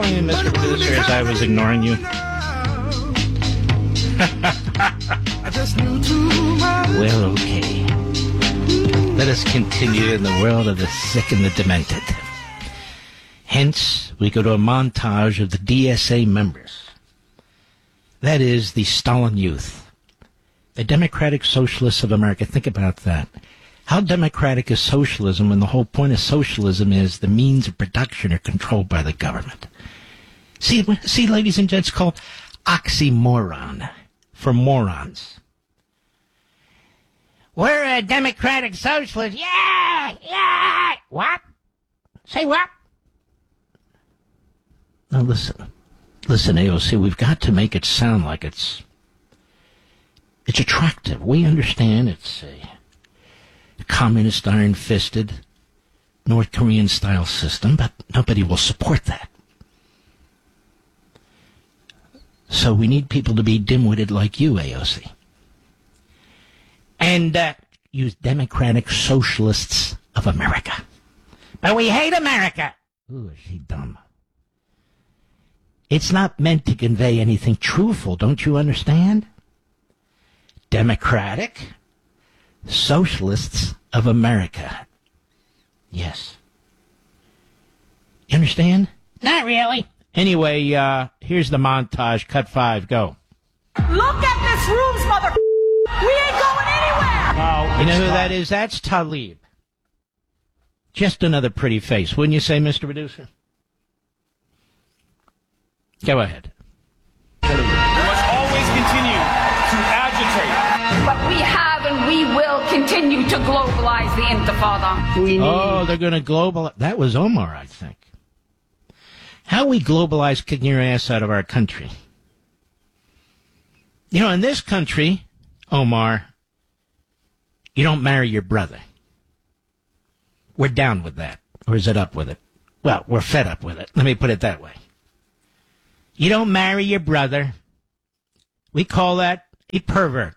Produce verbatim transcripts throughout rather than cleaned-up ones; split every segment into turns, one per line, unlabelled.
ignoring me, Mister Producer, as I was ignoring you? Well, okay. Let us continue in the world of the sick and the demented. Hence, we go to a montage of the D S A members. That is, the Stalin Youth. The Democratic Socialists of America. Think about that. How democratic is socialism when the whole point of socialism is the means of production are controlled by the government? See, see, ladies and gents, called oxymoron for morons. We're a democratic socialist. Yeah, yeah. What? Say what? Now listen. Listen, A O C, we've got to make it sound like it's it's attractive. We understand it's a communist, iron-fisted, North Korean-style system, but nobody will support that. So we need people to be dim-witted like you, A O C. And uh, use Democratic Socialists of America. But we hate America. Ooh, is she dumb? It's not meant to convey anything truthful, don't you understand? Democratic Socialists of America. Yes. You understand? Not really. Anyway, uh, here's the montage. Cut five. Go.
Look at this room, mother. We ain't going anywhere.
Wow. You know who that is? That's Talib. Just another pretty face, wouldn't you say, Mister Producer? Go ahead.
We must always continue to agitate.
But we have and we will continue to globalize the Intifada.
We need... Oh, they're going to globalize. That was Omar, I think. How we globalize kicking your ass out of our country. You know, in this country, Omar, you don't marry your brother. We're down with that. Or is it up with it? Well, we're fed up with it. Let me put it that way. You don't marry your brother. We call that a pervert.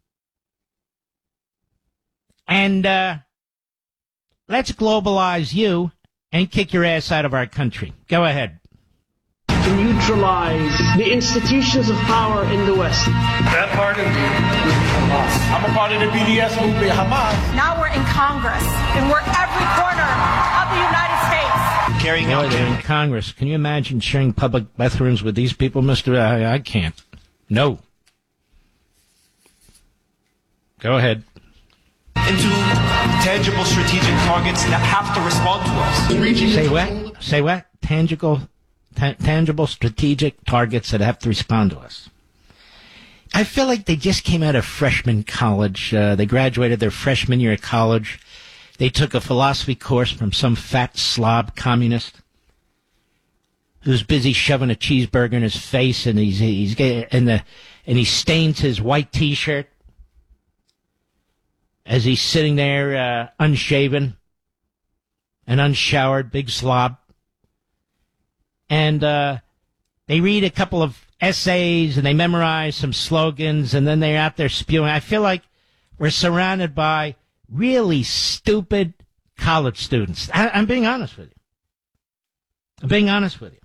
And uh, let's globalize you and kick your ass out of our country. Go ahead.
To neutralize the institutions of power in the West.
That part of me would be Hamas. I'm a part of the B D S movement, Hamas.
Now we're in Congress, and we're every corner of the United States.
Carrying no, out they're in Congress. Can you imagine sharing public bathrooms with these people, Mister I, I can't. No. Go ahead.
Into tangible strategic targets that have to respond to us.
Say what? Say what? Tangible, ta- tangible strategic targets that have to respond to us. I feel like they just came out of freshman college. Uh, they graduated their freshman year of college. They took a philosophy course from some fat slob communist who's busy shoving a cheeseburger in his face, and he's he's and the and he stains his white T-shirt as he's sitting there uh, unshaven and unshowered, big slob. And uh, they read a couple of essays and they memorize some slogans, and then they're out there spewing. I feel like we're surrounded by really stupid college students. I, I'm being honest with you. I'm being honest with you.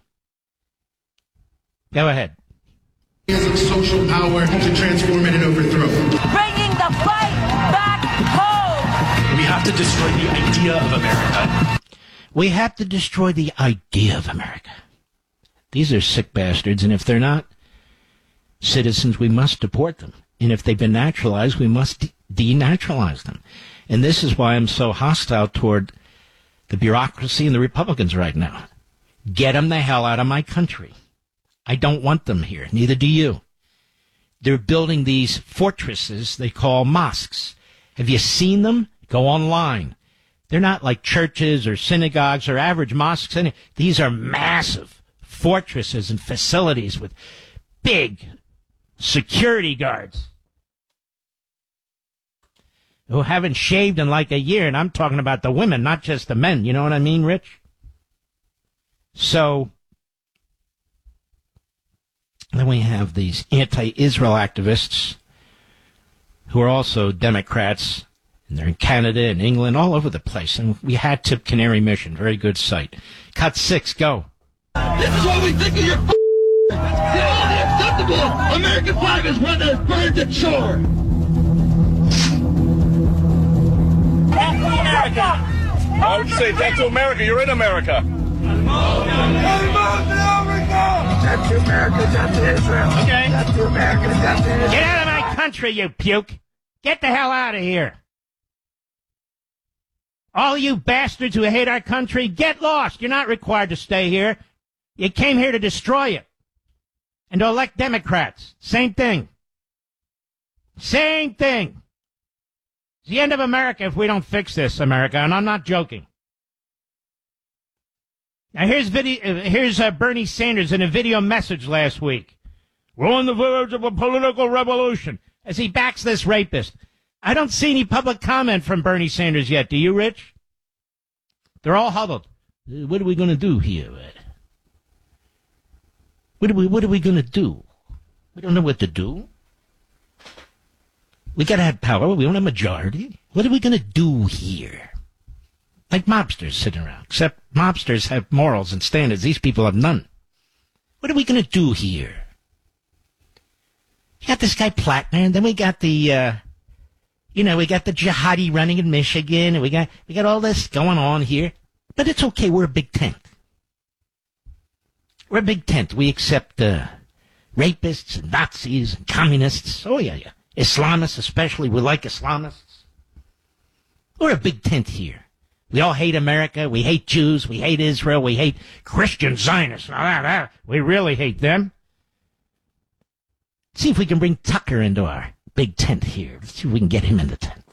Go ahead.
Of social power to transform it and overthrow.
Bringing the fight back home.
We have to destroy the idea of America.
We have to destroy the idea of America. These are sick bastards, and if they're not citizens, we must deport them. And if they've been naturalized, we must de- denaturalize them. And this is why I'm so hostile toward the bureaucracy and the Republicans right now. Get them the hell out of my country. I don't want them here. Neither do you. They're building these fortresses they call mosques. Have you seen them? Go online. They're not like churches or synagogues or average mosques. These are massive fortresses and facilities with big security guards who haven't shaved in like a year, and I'm talking about the women, not just the men. You know what I mean, Rich? So then we have these anti-Israel activists who are also Democrats, and they're in Canada and England, all over the place. And we had Tip Canary Mission, very good site. Cut six, go.
This is what we think of your f- The only acceptable American flag is one that is burned at shore.
America. Why would you say death to America? You're in America. Death to America, death to Israel.
Okay.
Death to America, death to Israel.
Get out of my country, you puke. Get the hell out of here. All you bastards who hate our country, get lost. You're not required to stay here. You came here to destroy it. And to elect Democrats. Same thing. Same thing. It's the end of America if we don't fix this, America, and I'm not joking. Now here's video. Uh, here's uh, Bernie Sanders in a video message last week. We're on the verge of a political revolution as he backs this rapist. I don't see any public comment from Bernie Sanders yet. Do you, Rich? They're all huddled. Uh, what are we going to do here? What are we? What are we going to do? We don't know what to do. We got to have power. We don't have a majority. What are we going to do here? Like mobsters sitting around. Except mobsters have morals and standards. These people have none. What are we going to do here? You got this guy Plattner, and then we got the, uh, you know, we got the jihadi running in Michigan, and we got we got all this going on here. But it's okay. We're a big tent. We're a big tent. We accept uh, rapists and Nazis and communists. Oh, yeah, yeah. Islamists especially. We like Islamists. We're a big tent here. We all hate America. We hate Jews. We hate Israel. We hate Christian Zionists. Now, that, that, we really hate them. See if we can bring Tucker into our big tent here. Let's see if we can get him in the tent.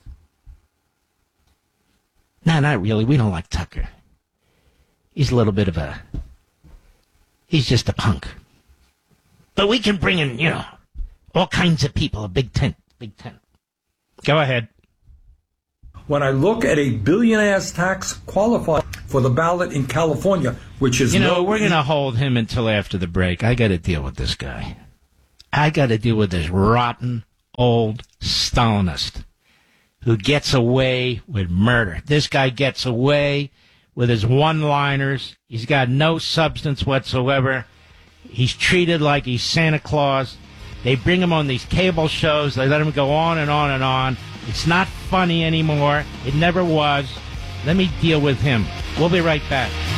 No, not really. We don't like Tucker. He's a little bit of a... He's just a punk. But we can bring in, you know, all kinds of people. A big tent. Big tent. Go ahead.
When I look at a billion-ass tax qualified for the ballot in California, which is...
You know,
no
we're going to hold him until after the break. I got to deal with this guy. I got to deal with this rotten, old Stalinist who gets away with murder. This guy gets away with his one-liners. He's got no substance whatsoever. He's treated like he's Santa Claus. They bring him on these cable shows. They let him go on and on and on. It's not funny anymore. It never was. Let me deal with him. We'll be right back.